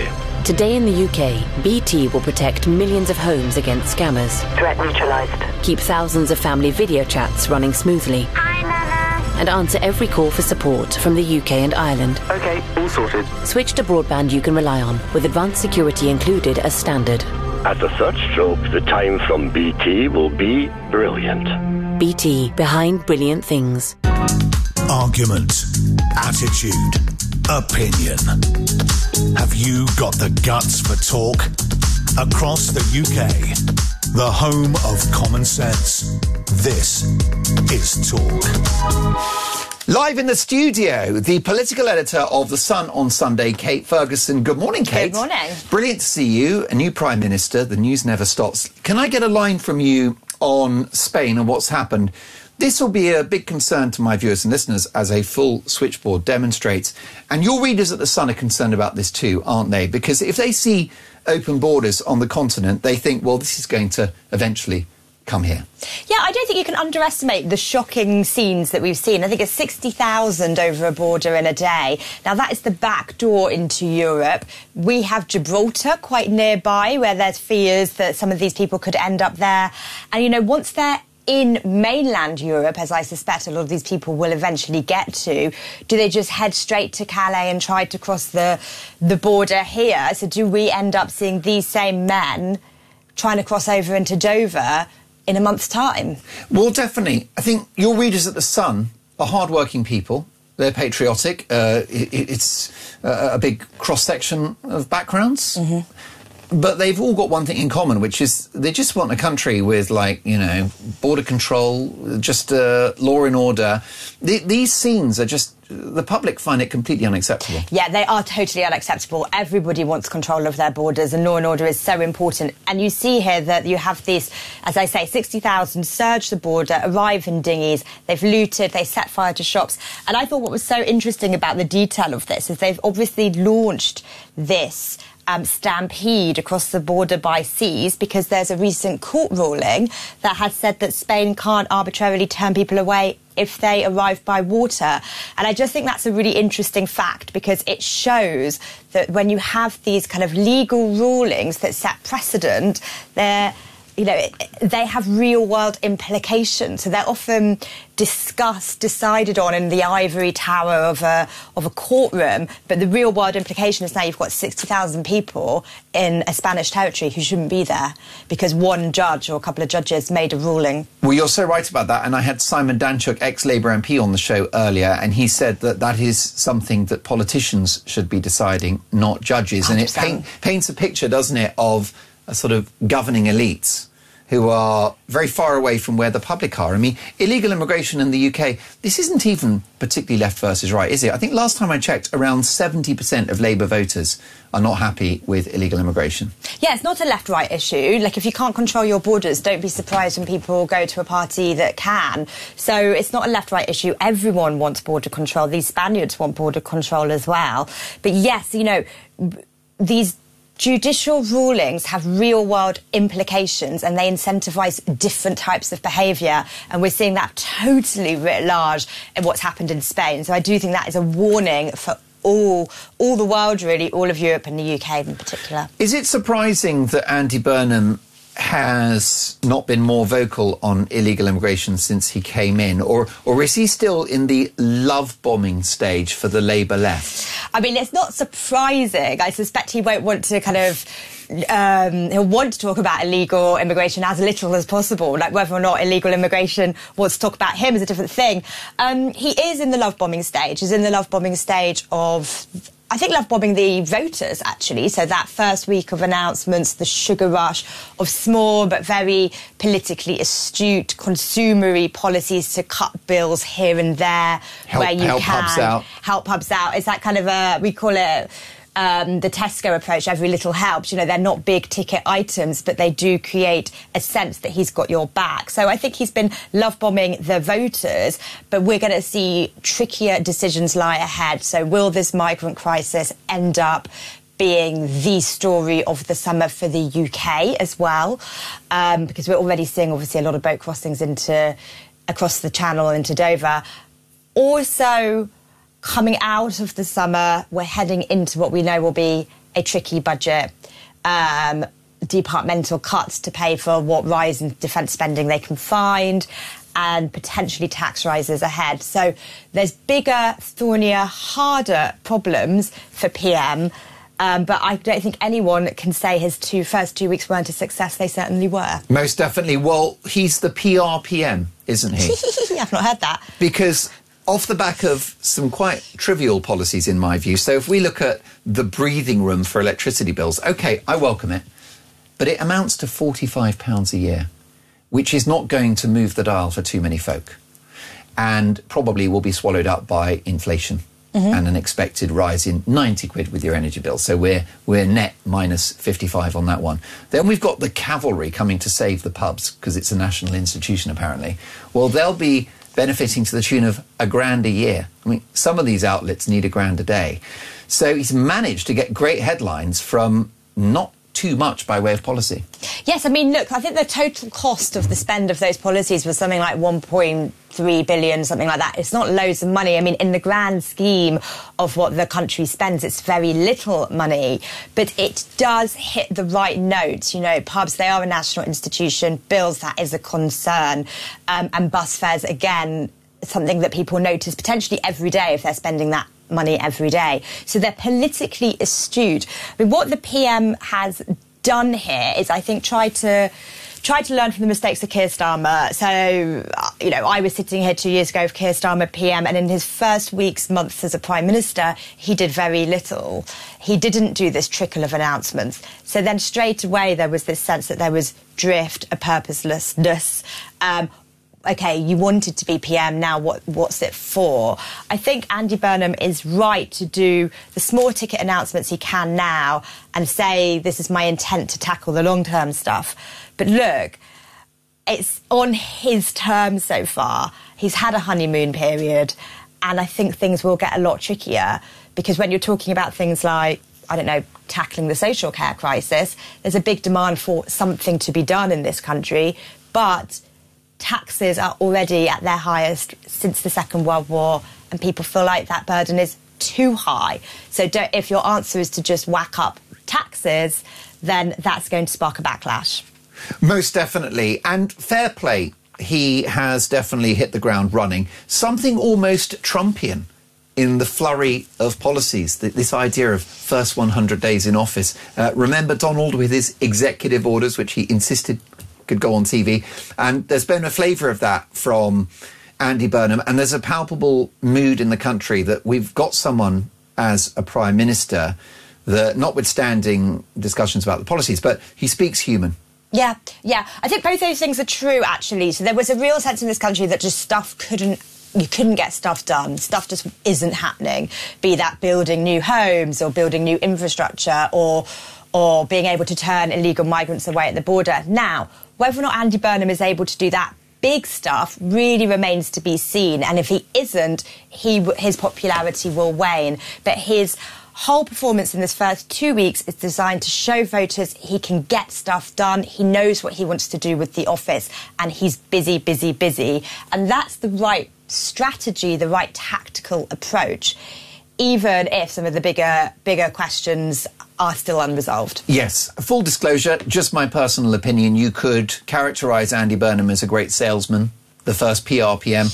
Speaker 19: Today in the U K, B T will protect millions of homes against scammers.
Speaker 4: Threat neutralized.
Speaker 19: Keep thousands of family video chats running smoothly.
Speaker 4: Hi, Nana.
Speaker 19: And answer every call for support from the U K and Ireland.
Speaker 16: Okay, all sorted.
Speaker 19: Switch to broadband you can rely on, with advanced security included as standard.
Speaker 20: At a third stroke, the time from B T will be brilliant.
Speaker 19: B T, behind brilliant things.
Speaker 3: Argument, attitude, opinion. Have you got the guts for talk? Across the U K, the home of common sense. This is Talk.
Speaker 1: Live in the studio, the political editor of The Sun on Sunday, Kate Ferguson. Good morning, Kate.
Speaker 21: Good morning.
Speaker 1: Brilliant to see you. A new Prime Minister. The news never stops. Can I get a line from you on Spain and what's happened? This will be a big concern to my viewers and listeners, as a full switchboard demonstrates. And your readers at The Sun are concerned about this too, aren't they? Because if they see open borders on the continent, they think, well, this is going to eventually come here.
Speaker 21: Yeah, I don't think you can underestimate the shocking scenes that we've seen. I think it's sixty thousand over a border in a day. Now, that is the back door into Europe. We have Gibraltar quite nearby, where there's fears that some of these people could end up there. And, you know, once they're in mainland Europe, as I suspect a lot of these people will eventually get to, do they just head straight to Calais and try to cross the the border here? So do we end up seeing these same men trying to cross over into Dover in a month's time?
Speaker 1: Well, definitely. I think your readers at The Sun are hard-working people. They're patriotic. Uh, it, it's a, a big cross-section of backgrounds. Mm-hmm. But they've all got one thing in common, which is they just want a country with, like, you know, border control, just uh, law and order. The, these scenes are just, the public find it completely unacceptable.
Speaker 21: Yeah, they are totally unacceptable. Everybody wants control of their borders, and law and order is so important. And you see here that you have these, as I say, sixty thousand surge the border, arrive in dinghies, they've looted, they set fire to shops. And I thought what was so interesting about the detail of this is they've obviously launched this Um, stampede across the border by seas because there's a recent court ruling that has said that Spain can't arbitrarily turn people away if they arrive by water. And I just think that's a really interesting fact, because it shows that when you have these kind of legal rulings that set precedent, they're you know, they have real-world implications. So they're often discussed, decided on in the ivory tower of a of a courtroom. But the real-world implication is now you've got sixty thousand people in a Spanish territory who shouldn't be there because one judge or a couple of judges made a ruling.
Speaker 1: Well, you're so right about that. And I had Simon Danchuk, ex-Labour M P, on the show earlier, and he said that that is something that politicians should be deciding, not judges. one hundred percent. And it paint, paints a picture, doesn't it, of a sort of governing elites who are very far away from where the public are. I mean, illegal immigration in the U K, this isn't even particularly left versus right, is it? I think last time I checked, around seventy percent of Labour voters are not happy with illegal immigration.
Speaker 21: Yeah, it's not a left-right issue. Like, if you can't control your borders, don't be surprised when people go to a party that can. So it's not a left-right issue. Everyone wants border control. These Spaniards want border control as well. But yes, you know, these judicial rulings have real-world implications, and they incentivise different types of behaviour. And we're seeing that totally writ large in what's happened in Spain. So I do think that is a warning for all, all the world, really, all of Europe and the U K in particular.
Speaker 1: Is it surprising that Andy Burnham has not been more vocal on illegal immigration since he came in, or or is he still in the love-bombing stage for the Labour left?
Speaker 21: I mean, it's not surprising. I suspect he won't want to kind of Um, he'll want to talk about illegal immigration as little as possible. Like, whether or not illegal immigration wants to talk about him is a different thing. Um, he is in the love-bombing stage. He's in the love-bombing stage of, I think, love-bombing the voters, actually. So that first week of announcements, the sugar rush of small but very politically astute consumery policies to cut bills here and there
Speaker 1: help,
Speaker 21: where you
Speaker 1: help
Speaker 21: can.
Speaker 1: Help pubs out.
Speaker 21: Help pubs out. It's that kind of a, we call it Um, the Tesco approach, every little helps. You know, they're not big ticket items, but they do create a sense that he's got your back. So I think he's been love-bombing the voters, but we're going to see trickier decisions lie ahead. So will this migrant crisis end up being the story of the summer for the U K as well? Um, because we're already seeing, obviously, a lot of boat crossings into across the Channel into Dover. Also, coming out of the summer, we're heading into what we know will be a tricky budget, um, departmental cuts to pay for what rise in defence spending they can find, and potentially tax rises ahead. So there's bigger, thornier, harder problems for P M. Um, but I don't think anyone can say his two first two weeks weren't a success. They certainly were.
Speaker 1: Most definitely. Well, he's the P R P M, isn't he?
Speaker 21: I've not heard that.
Speaker 1: Because off the back of some quite trivial policies, in my view, so if we look at the breathing room for electricity bills, OK, I welcome it, but it amounts to forty-five pounds a year, which is not going to move the dial for too many folk, and probably will be swallowed up by inflation. Mm-hmm. And an expected rise in ninety quid with your energy bill. So we're we're net minus fifty-five on that one. Then we've got the cavalry coming to save the pubs, because it's a national institution, apparently. Well, they'll be benefiting to the tune of a grand a year. I mean, some of these outlets need a grand a day. So he's managed to get great headlines from not too much by way of policy.
Speaker 21: Yes, I mean, look, I think the total cost of the spend of those policies was something like one point three billion, something like that. It's not loads of money. I mean, in the grand scheme of what the country spends, it's very little money, but it does hit the right notes. You know, pubs, they are a national institution. Bills, that is a concern. Um, and bus fares, again, something that people notice potentially every day if they're spending that money every day. So they're politically astute. I mean, what the P M has done here is, I think, try to try to learn from the mistakes of Keir Starmer. So, you know, I was sitting here two years ago with Keir Starmer P M, and in his first weeks, months as a Prime Minister, he did very little. He didn't do this trickle of announcements. So then straight away there was this sense that there was drift, a purposelessness. Um, OK, you wanted to be P M, now what, what's it for? I think Andy Burnham is right to do the small ticket announcements he can now and say, this is my intent to tackle the long-term stuff. But look, it's on his terms so far. He's had a honeymoon period, and I think things will get a lot trickier, because when you're talking about things like, I don't know, tackling the social care crisis, there's a big demand for something to be done in this country, but taxes are already at their highest since the Second World War, and people feel like that burden is too high. So don't, if your answer is to just whack up taxes, then that's going to spark a backlash.
Speaker 1: Most definitely. And fair play, he has definitely hit the ground running. Something almost Trumpian in the flurry of policies, this idea of first one hundred days in office. Uh, remember Donald with his executive orders, which he insisted could go on T V, and there's been a flavour of that from Andy Burnham, and there's a palpable mood in the country that we've got someone as a Prime Minister that, notwithstanding discussions about the policies, but he speaks human.
Speaker 21: Yeah, yeah. I think both those things are true, actually. So there was a real sense in this country that just stuff couldn't You couldn't get stuff done. Stuff just isn't happening, be that building new homes or building new infrastructure or or being able to turn illegal migrants away at the border. Now, whether or not Andy Burnham is able to do that big stuff really remains to be seen. And if he isn't, he his popularity will wane. But his whole performance in this first two weeks is designed to show voters he can get stuff done. He knows what he wants to do with the office, and he's busy, busy, busy. And that's the right strategy, the right tactical approach, even if some of the bigger, bigger questions are still unresolved.
Speaker 1: Yes. Full disclosure, just my personal opinion, you could characterise Andy Burnham as a great salesman, the first P R P M.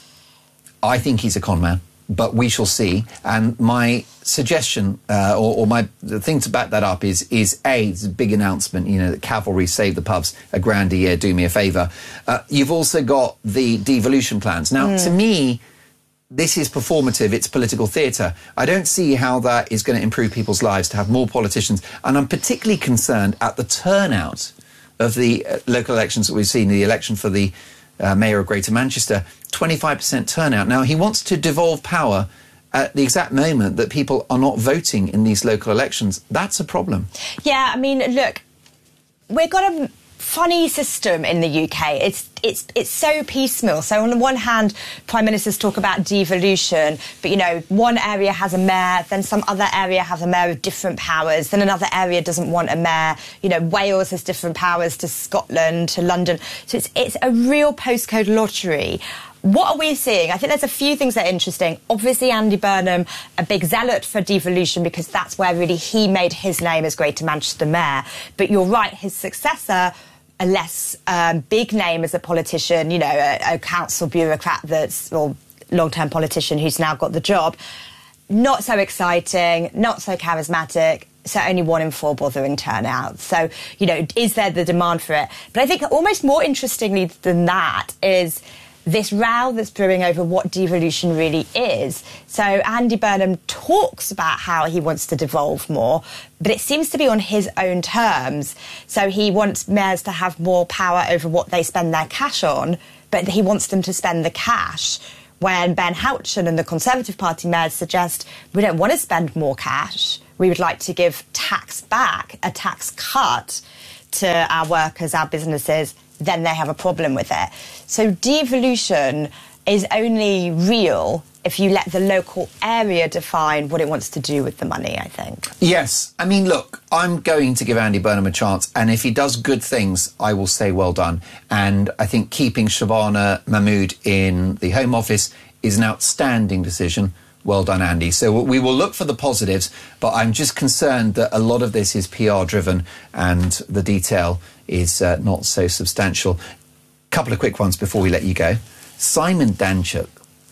Speaker 1: I think he's a con man, but we shall see. And my suggestion, uh, or, or my the thing to back that up is, is A, it's a big announcement, you know, that cavalry save the pubs, a grand a year, do me a favour. Uh, you've also got the devolution plans. Now, mm. to me, this is performative, it's political theatre. I don't see how that is going to improve people's lives to have more politicians. And I'm particularly concerned at the turnout of the uh, local elections that we've seen, the election for the uh, mayor of Greater Manchester, twenty-five percent turnout. Now, he wants to devolve power at the exact moment that people are not voting in these local elections. That's a problem.
Speaker 21: Yeah, I mean, look, we've got a funny system in the U K. It's it's it's so piecemeal. So on the one hand, prime ministers talk about devolution, but you know, one area has a mayor, then some other area has a mayor with different powers, then another area doesn't want a mayor. You know, Wales has different powers to Scotland, to London. So it's it's a real postcode lottery. What are we seeing? I think there's a few things that are interesting. Obviously, Andy Burnham, a big zealot for devolution because that's where really he made his name as Greater Manchester Mayor. But you're right, his successor, a less um, big name as a politician, you know, a, a council bureaucrat that's, or long-term politician who's now got the job, not so exciting, not so charismatic, so only one in four bothering turnout. So, you know, is there the demand for it? But I think almost more interestingly than that is this row that's brewing over what devolution really is. So Andy Burnham talks about how he wants to devolve more, but it seems to be on his own terms. So he wants mayors to have more power over what they spend their cash on, but he wants them to spend the cash. When Ben Houchen and the Conservative Party mayors suggest we don't want to spend more cash, we would like to give tax back, a tax cut to our workers, our businesses, then they have a problem with it. So devolution is only real if you let the local area define what it wants to do with the money, I think.
Speaker 1: Yes. I mean, look, I'm going to give Andy Burnham a chance, and if he does good things, I will say well done. And I think keeping Shabana Mahmood in the Home Office is an outstanding decision. Well done, Andy. So we will look for the positives, but I'm just concerned that a lot of this is P R-driven and the detail is uh, not so substantial. Couple of quick ones before we let you go. Simon Danczuk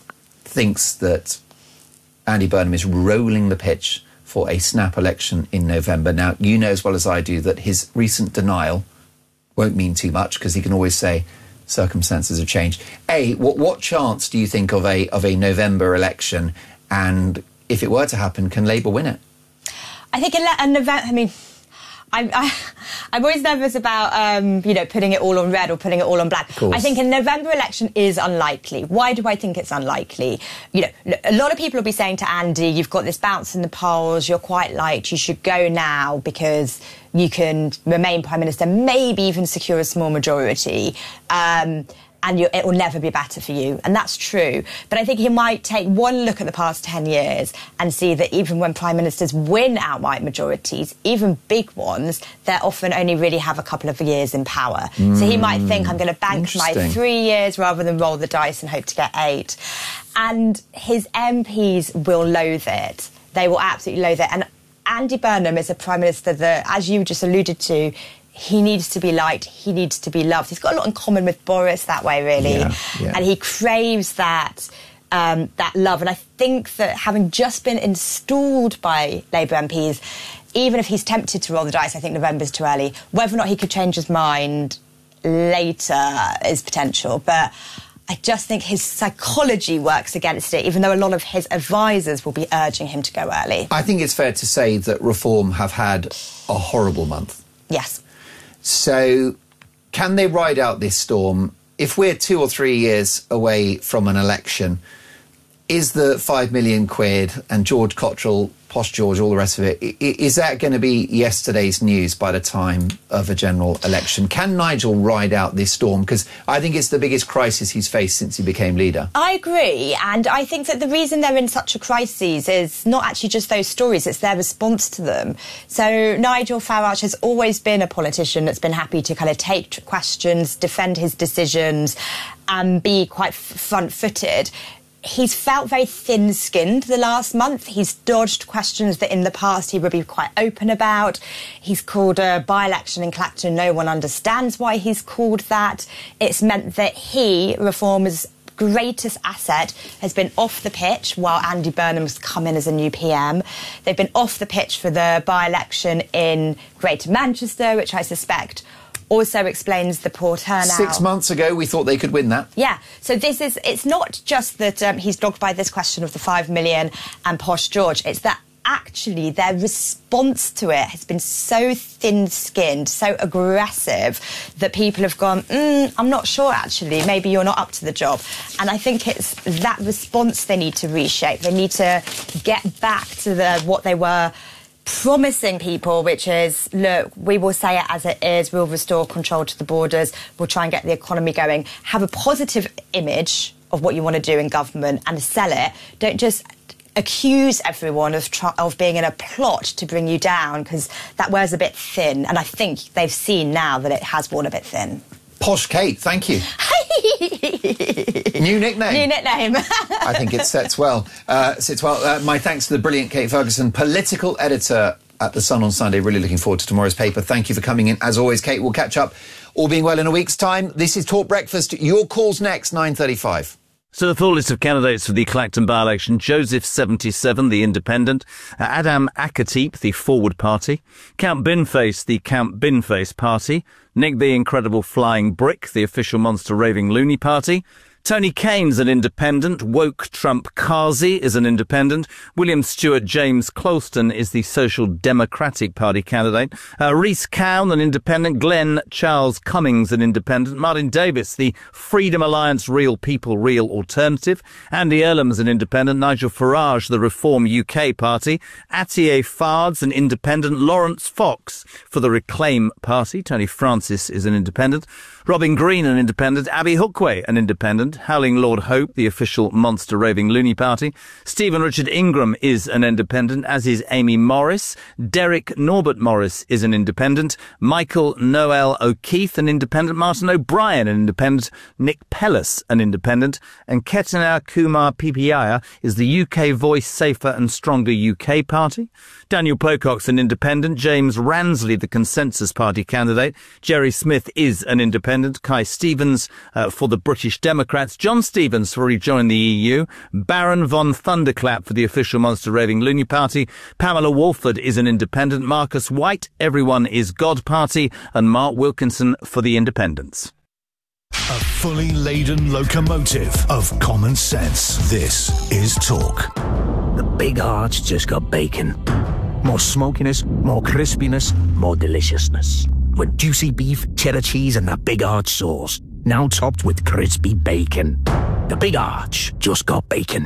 Speaker 1: thinks that Andy Burnham is rolling the pitch for a snap election in November. Now, you know as well as I do that his recent denial won't mean too much because he can always say circumstances have changed. A, what, what chance do you think of a of a November election? And if it were to happen, can Labour win it?
Speaker 21: I think a, a November, I mean, I, I, I'm always nervous about, um, you know, putting it all on red or putting it all on black. I think a November election is unlikely. Why do I think it's unlikely? You know, a lot of people will be saying to Andy, you've got this bounce in the polls, you're quite light, you should go now because you can remain Prime Minister, maybe even secure a small majority. Um, and you, it will never be better for you. And that's true. But I think he might take one look at the past ten years and see that even when Prime Ministers win outright majorities, even big ones, they often only really have a couple of years in power. Mm. So he might think, I'm going to bank my three years rather than roll the dice and hope to get eight. And his M Ps will loathe it. They will absolutely loathe it. And Andy Burnham is a Prime Minister that, as you just alluded to, he needs to be liked, he needs to be loved. He's got a lot in common with Boris that way, really. Yeah, yeah. And he craves that um, that love. And I think that having just been installed by Labour M Ps, even if he's tempted to roll the dice, I think November's too early. Whether or not he could change his mind later is potential. But I just think his psychology works against it, even though a lot of his advisors will be urging him to go early.
Speaker 1: I think it's fair to say that Reform have had a horrible month.
Speaker 21: Yes.
Speaker 1: So can they ride out this storm? If we're two or three years away from an election, is the five million quid and George Cottrell, Posh George, all the rest of it, is that going to be yesterday's news by the time of a general election? Can Nigel ride out this storm? Because I think it's the biggest crisis he's faced since he became leader.
Speaker 21: I agree. And I think that the reason they're in such a crisis is not actually just those stories, it's their response to them. So Nigel Farage has always been a politician that's been happy to kind of take questions, defend his decisions and be quite front-footed. He's felt very thin-skinned the last month. He's dodged questions that in the past he would be quite open about. He's called a by-election in Clacton. No one understands why he's called that. It's meant that he, Reform's greatest asset, has been off the pitch while Andy Burnham's come in as a new P M. They've been off the pitch for the by-election in Greater Manchester, which I suspect also explains the poor turnout.
Speaker 1: Six months ago, we thought they could win that.
Speaker 21: Yeah. So this is, it's not just that um, he's dogged by this question of the five million and Posh George. It's that actually their response to it has been so thin-skinned, so aggressive, that people have gone, mm, I'm not sure, actually. Maybe you're not up to the job. And I think it's that response they need to reshape. They need to get back to the what they were promising people, which is, look, we will say it as it is, we'll restore control to the borders, we'll try and get the economy going, have a positive image of what you want to do in government and sell it. Don't just accuse everyone of tr- of being in a plot to bring you down, because that wears a bit thin, and I think they've seen now that it has worn a bit thin.
Speaker 1: Posh Kate, thank you. New nickname.
Speaker 21: New nickname.
Speaker 1: I think it sets well. Uh, sits well. Uh, my thanks to the brilliant Kate Ferguson, political editor at The Sun on Sunday. Really looking forward to tomorrow's paper. Thank you for coming in. As always, Kate, we'll catch up, all being well, in a week's time. This is Talk Breakfast. Your calls next, nine thirty-five.
Speaker 2: So the full list of candidates for the Clacton by-election: Joseph seventy-seven, the Independent; uh, Adam Akatip, the Forward Party; Count Binface, the Count Binface Party; Nick the Incredible Flying Brick, the Official Monster Raving Loony Party; Tony Kane's an independent; Woke Trump Kazi is an independent; William Stewart James Colston is the Social Democratic Party candidate; uh, Rhys Cowan, an independent; Glenn Charles Cummings, an independent; Martin Davis, the Freedom Alliance Real People Real Alternative; Andy Earlam's an independent; Nigel Farage, the Reform U K Party; Atiye Fard's an independent; Lawrence Fox for the Reclaim Party; Tony Francis is an independent; Robin Green, an independent; Abby Hookway, an independent; Howling Lord Hope, the Official Monster Raving Loony Party; Stephen Richard Ingram is an independent, as is Amy Morris; Derek Norbert Morris is an independent; Michael Noel O'Keefe, an independent; Martin O'Brien, an independent; Nick Pellis, an independent; and Ketanar Kumar Pipiaya is the U K Voice Safer and Stronger U K Party; Daniel Pocock's an independent; James Ransley, the Consensus Party candidate; Jerry Smith is an independent; Kai Stevens uh, for the British Democrats; John Stevens for rejoin the E U; Baron von Thunderclap for the Official Monster Raving Loony Party; Pamela Walford is an independent; Marcus White, Everyone is God Party; and Mark Wilkinson for the Independents.
Speaker 3: A fully laden locomotive of common sense. This is Talk.
Speaker 14: The big arch just got bacon. More smokiness, more crispiness, more deliciousness. With juicy beef, cheddar cheese, and that big arch sauce. Now topped with crispy bacon. The Big Arch just got bacon.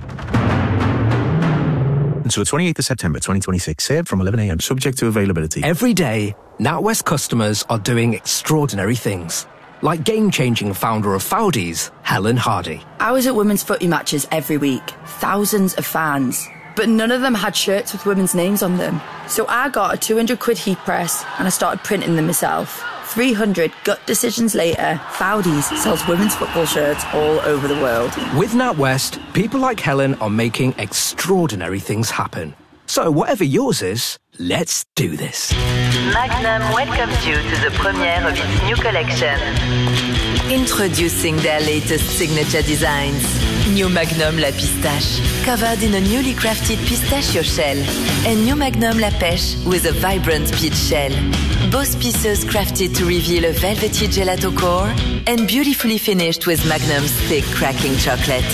Speaker 6: Until the twenty-eighth of September twenty twenty-six, served from eleven a m, subject to availability.
Speaker 22: Every day, NatWest customers are doing extraordinary things. Like game-changing founder of Foudies, Helen Hardy.
Speaker 23: I was at women's footy matches every week. Thousands of fans. But none of them had shirts with women's names on them. So I got a two hundred quid heat press and I started printing them myself. three hundred gut decisions later, Foudies sells women's football shirts all over the world.
Speaker 22: With NatWest, people like Helen are making extraordinary things happen. So whatever yours is, let's do this.
Speaker 4: Magnum welcomes you to the premiere of its new collection. Introducing their latest signature designs. New Magnum La Pistache, covered in a newly crafted pistachio shell. And New Magnum La Pêche with a vibrant peach shell. Both pieces crafted to reveal a velvety gelato core and beautifully finished with Magnum's thick cracking chocolate.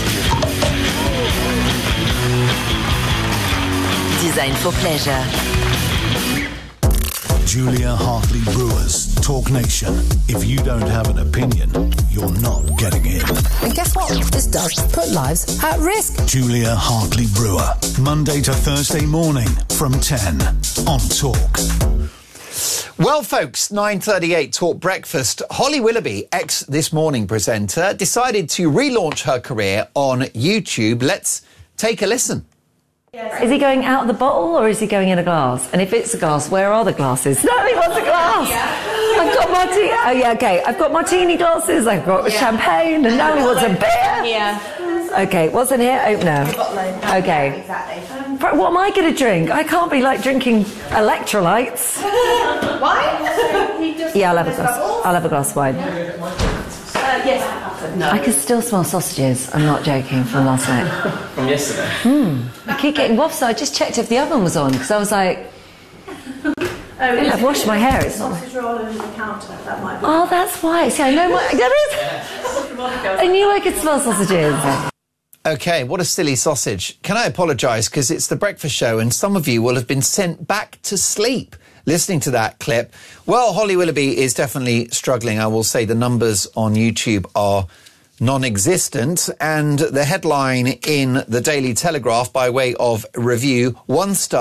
Speaker 4: Designed for pleasure.
Speaker 3: Julia Hartley Brewer's Talk Nation. If you don't have an opinion, you're not getting in.
Speaker 24: And guess what? This does put lives at risk.
Speaker 3: Julia Hartley Brewer. Monday to Thursday morning from ten on Talk.
Speaker 1: Well, folks, nine thirty-eight Talk Breakfast. Holly Willoughby, ex-This Morning presenter, decided to relaunch her career on YouTube. Let's take a listen.
Speaker 25: Is he going out of the bottle or is he going in a glass? And if it's a glass, where are the glasses? No, he wants a glass. Yeah. I've got martini. Oh yeah, okay. I've got martini glasses. I've got yeah. champagne, and now he wants a beer. Yeah. Okay, what's in here? Opener. Okay. Exactly. But what am I going to drink? I can't be like drinking electrolytes.
Speaker 21: Why?
Speaker 25: Yeah, I'll have a glass. I'll have a glass of wine.
Speaker 21: Uh, yes.
Speaker 25: No. I can still smell sausages. I'm not joking, from last night.
Speaker 26: From yesterday?
Speaker 25: Hmm. I keep getting wafts, so I just checked if the oven was on, because I was like... Oh, yeah, I've washed my hair. It's not...
Speaker 21: Sausage roll on the counter. That might be.
Speaker 25: Oh, that's why. See, I know my... There is... I knew I could smell sausages.
Speaker 1: OK, what a silly sausage. Can I apologise, because it's the breakfast show and some of you will have been sent back to sleep listening to that clip. Well, Holly Willoughby is definitely struggling. I will say the numbers on YouTube are non-existent, and the headline in the Daily Telegraph by way of review, one star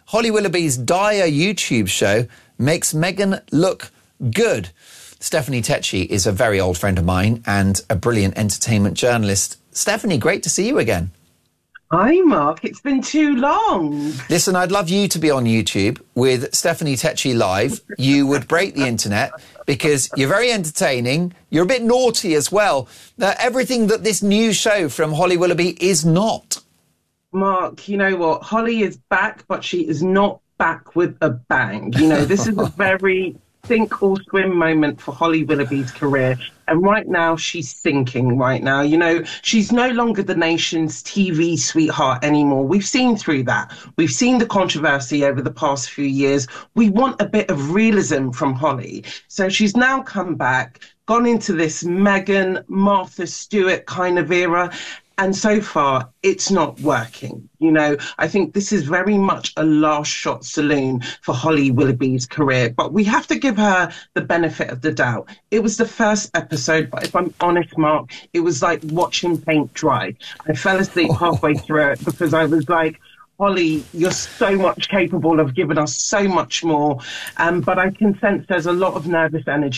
Speaker 1: Holly Willoughby's dire YouTube show makes Meghan look good. Stephanie Tetchy is a very old friend of mine and a brilliant entertainment journalist. Stephanie, great to see you again.
Speaker 5: Hi, Mark. It's been too long.
Speaker 1: Listen, I'd love you to be on YouTube with Stephanie Tetchy live. You would break the internet because you're very entertaining. You're a bit naughty as well. Uh, everything that this new show from Holly Willoughby is not.
Speaker 5: Mark, you know what? Holly is back, but she is not back with a bang. You know, this is a very sink or swim moment for Holly Willoughby's career. And right now, she's sinking right now. You know, she's no longer the nation's T V sweetheart anymore. We've seen through that. We've seen the controversy over the past few years. We want a bit of realism from Holly. So she's now come back, gone into this Meghan, Martha Stewart kind of era. And so far, it's not working. You know, I think this is very much a last shot saloon for Holly Willoughby's career. But we have to give her the benefit of the doubt. It was the first episode, but if I'm honest, Mark, it was like watching paint dry. I fell asleep halfway through it because I was like, Holly, you're so much capable of giving us so much more. Um, but I can sense there's a lot of nervous energy.